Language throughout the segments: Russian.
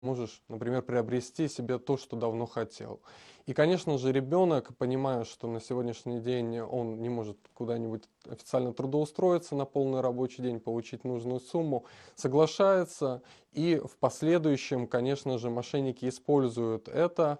можешь, например, приобрести себе то, что давно хотел. И, конечно же, ребенок, понимая, что на сегодняшний день он не может куда-нибудь официально трудоустроиться на полный рабочий день, получить нужную сумму, соглашается, и в последующем, конечно же, мошенники используют это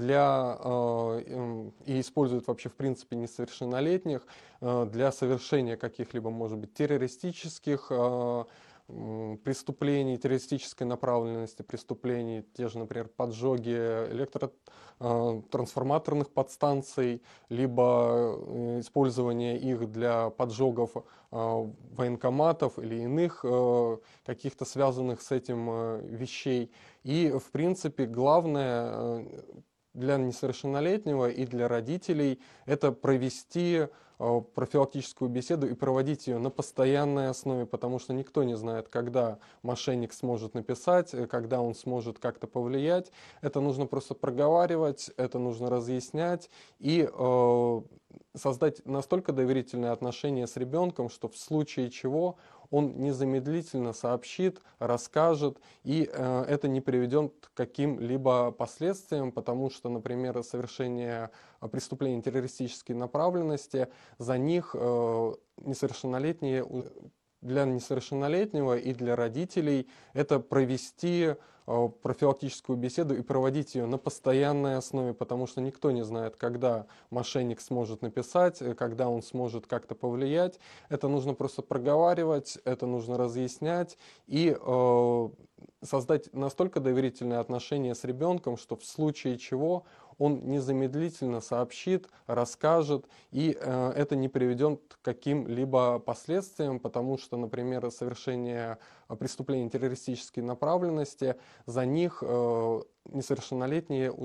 и используют вообще, в принципе, несовершеннолетних для совершения каких-либо, может быть, террористических преступлений, террористической направленности преступлений, те же, например, поджоги трансформаторных подстанций, либо использование их для поджогов военкоматов или иных каких-то связанных с этим вещей. И, в принципе, главное для несовершеннолетнего и для родителей это провести профилактическую беседу и проводить ее на постоянной основе, потому что никто не знает, когда мошенник сможет написать, когда он сможет как-то повлиять. Это нужно просто проговаривать, это нужно разъяснять и создать настолько доверительные отношения с ребенком, что в случае чего он незамедлительно сообщит, расскажет, и это не приведет к каким-либо последствиям, потому что, например, совершение преступлений террористической направленности, за них несовершеннолетние для несовершеннолетнего и для родителей это провести профилактическую беседу и проводить ее на постоянной основе, потому что никто не знает, когда мошенник сможет написать, когда он сможет как-то повлиять. Это нужно просто проговаривать, это нужно разъяснять и создать настолько доверительные отношения с ребенком, что в случае чего он незамедлительно сообщит, расскажет, и это не приведет к каким-либо последствиям, потому что, например, совершение преступлений террористической направленности, за них несовершеннолетние